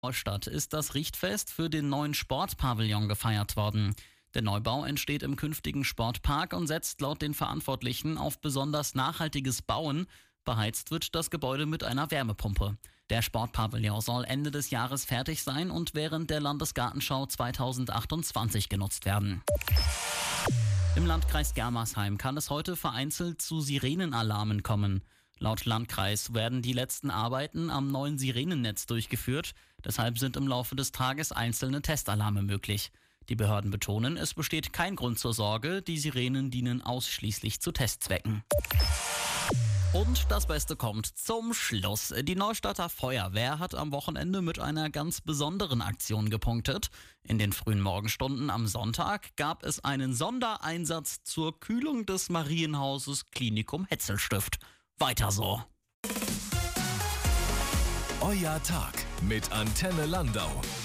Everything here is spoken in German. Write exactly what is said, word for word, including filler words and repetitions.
Neustadt ist das Richtfest für den neuen Sportpavillon gefeiert worden. Der Neubau entsteht im künftigen Sportpark und setzt laut den Verantwortlichen auf besonders nachhaltiges Bauen. Beheizt wird das Gebäude mit einer Wärmepumpe. Der Sportpavillon soll Ende des Jahres fertig sein und während der Landesgartenschau zweitausendachtundzwanzig genutzt werden. Im Landkreis Germersheim kann es heute vereinzelt zu Sirenenalarmen kommen. Laut Landkreis werden die letzten Arbeiten am neuen Sirenennetz durchgeführt. Deshalb sind im Laufe des Tages einzelne Testalarme möglich. Die Behörden betonen, es besteht kein Grund zur Sorge. Die Sirenen dienen ausschließlich zu Testzwecken. Und das Beste kommt zum Schluss. Die Neustadter Feuerwehr hat am Wochenende mit einer ganz besonderen Aktion gepunktet. In den frühen Morgenstunden am Sonntag gab es einen Sondereinsatz zur Kühlung des Marienhauses Klinikum Hetzelstift. Weiter so. Euer Tag mit Antenne Landau.